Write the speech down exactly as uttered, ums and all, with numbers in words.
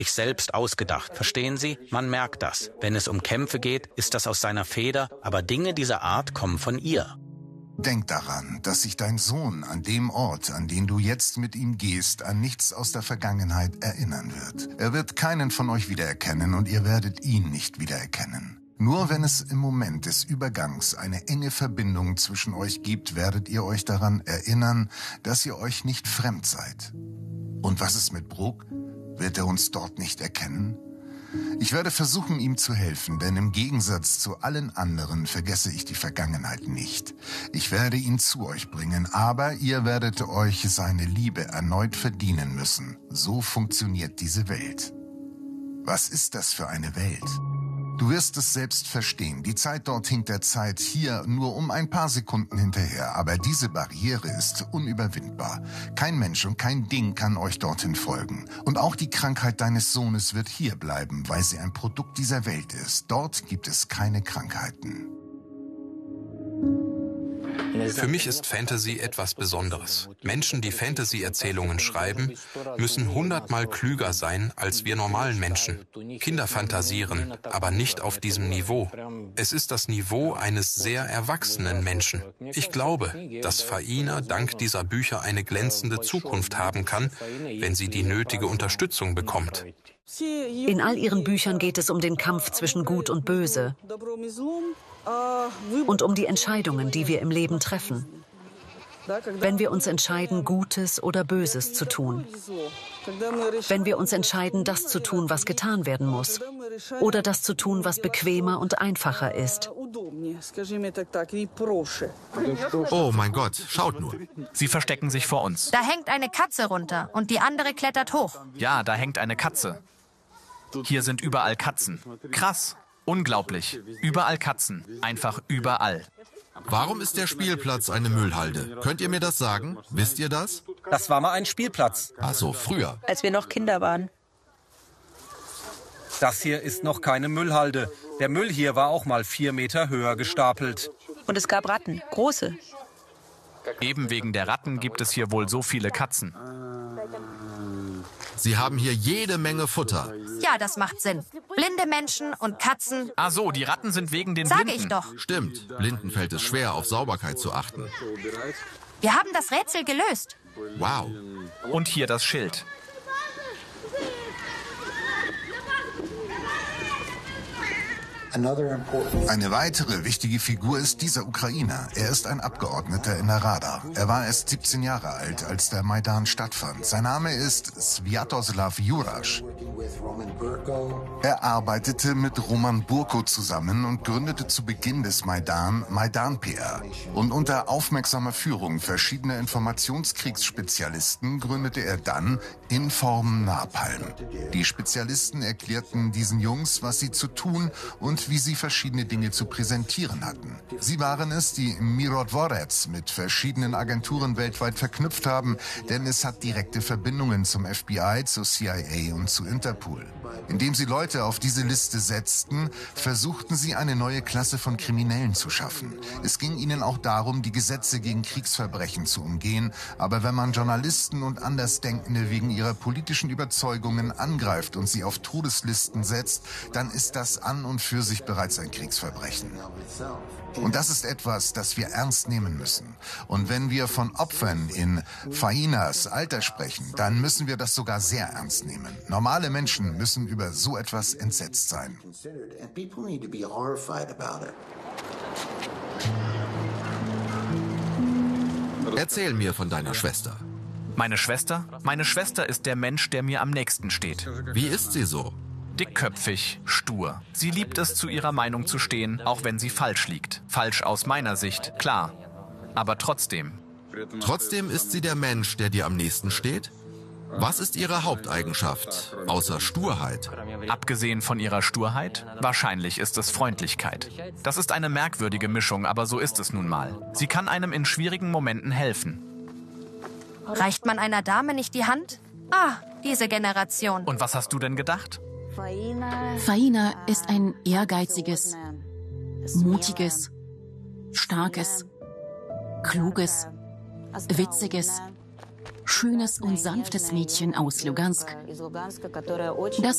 Ich selbst ausgedacht, verstehen Sie? Man merkt das. Wenn es um Kämpfe geht, ist das aus seiner Feder, aber Dinge dieser Art kommen von ihr. Denk daran, dass sich dein Sohn an dem Ort, an den du jetzt mit ihm gehst, an nichts aus der Vergangenheit erinnern wird. Er wird keinen von euch wiedererkennen und ihr werdet ihn nicht wiedererkennen. Nur wenn es im Moment des Übergangs eine enge Verbindung zwischen euch gibt, werdet ihr euch daran erinnern, dass ihr euch nicht fremd seid. Und was ist mit Brooke? Wird er uns dort nicht erkennen? Ich werde versuchen, ihm zu helfen, denn im Gegensatz zu allen anderen vergesse ich die Vergangenheit nicht. Ich werde ihn zu euch bringen, aber ihr werdet euch seine Liebe erneut verdienen müssen. So funktioniert diese Welt. Was ist das für eine Welt? Du wirst es selbst verstehen. Die Zeit dort hinkt der Zeit hier nur um ein paar Sekunden hinterher. Aber diese Barriere ist unüberwindbar. Kein Mensch und kein Ding kann euch dorthin folgen. Und auch die Krankheit deines Sohnes wird hier bleiben, weil sie ein Produkt dieser Welt ist. Dort gibt es keine Krankheiten. Für mich ist Fantasy etwas Besonderes. Menschen, die Fantasy-Erzählungen schreiben, müssen hundertmal klüger sein als wir normalen Menschen. Kinder fantasieren, aber nicht auf diesem Niveau. Es ist das Niveau eines sehr erwachsenen Menschen. Ich glaube, dass Faina dank dieser Bücher eine glänzende Zukunft haben kann, wenn sie die nötige Unterstützung bekommt. In all ihren Büchern geht es um den Kampf zwischen Gut und Böse und um die Entscheidungen, die wir im Leben treffen. Wenn wir uns entscheiden, Gutes oder Böses zu tun. Wenn wir uns entscheiden, das zu tun, was getan werden muss. Oder das zu tun, was bequemer und einfacher ist. Oh mein Gott, schaut nur. Sie verstecken sich vor uns. Da hängt eine Katze runter und die andere klettert hoch. Ja, da hängt eine Katze. Hier sind überall Katzen. Krass, unglaublich. Überall Katzen. Einfach überall. Warum ist der Spielplatz eine Müllhalde? Könnt ihr mir das sagen? Wisst ihr das? Das war mal ein Spielplatz. Ach so, früher. Als wir noch Kinder waren. Das hier ist noch keine Müllhalde. Der Müll hier war auch mal vier Meter höher gestapelt. Und es gab Ratten, große. Eben wegen der Ratten gibt es hier wohl so viele Katzen. Sie haben hier jede Menge Futter. Ja, das macht Sinn. Blinde Menschen und Katzen. Ah so, die Ratten sind wegen den Sage Blinden. ich doch. Stimmt, Blinden fällt es schwer, auf Sauberkeit zu achten. Wir haben das Rätsel gelöst. Wow. Und hier das Schild. Eine weitere wichtige Figur ist dieser Ukrainer. Er ist ein Abgeordneter in der Rada. Er war erst siebzehn Jahre alt, als der Maidan stattfand. Sein Name ist Sviatoslav Jurasch. Er arbeitete mit Roman Burko zusammen und gründete zu Beginn des Maidan Maidan P R. Und unter aufmerksamer Führung verschiedener Informationskriegsspezialisten gründete er dann Inform Napalm. Die Spezialisten erklärten diesen Jungs, was sie zu tun und wie sie verschiedene Dinge zu präsentieren hatten. Sie waren es, die Mirotvorets mit verschiedenen Agenturen weltweit verknüpft haben, denn es hat direkte Verbindungen zum F B I, zur C I A und zu Interpol. Indem sie Leute auf diese Liste setzten, versuchten sie eine neue Klasse von Kriminellen zu schaffen. Es ging ihnen auch darum, die Gesetze gegen Kriegsverbrechen zu umgehen, aber wenn man Journalisten und Andersdenkende wegen ihrer politischen Überzeugungen angreift und sie auf Todeslisten setzt, dann ist das an und für sich bereits ein Kriegsverbrechen. Und das ist etwas, das wir ernst nehmen müssen. Und wenn wir von Opfern in Fainas Alter sprechen, dann müssen wir das sogar sehr ernst nehmen. Normale Menschen müssen über so etwas entsetzt sein. Erzähl mir von deiner Schwester. Meine Schwester? Meine Schwester ist der Mensch, der mir am nächsten steht. Wie ist sie so? Dickköpfig, stur. Sie liebt es, zu ihrer Meinung zu stehen, auch wenn sie falsch liegt. Falsch aus meiner Sicht, klar. Aber trotzdem. Trotzdem ist sie der Mensch, der dir am nächsten steht? Was ist ihre Haupteigenschaft, außer Sturheit? Abgesehen von ihrer Sturheit? Wahrscheinlich ist es Freundlichkeit. Das ist eine merkwürdige Mischung, aber so ist es nun mal. Sie kann einem in schwierigen Momenten helfen. Reicht man einer Dame nicht die Hand? Ah, diese Generation. Und was hast du denn gedacht? Faina ist ein ehrgeiziges, mutiges, starkes, kluges, witziges, schönes und sanftes Mädchen aus Lugansk, das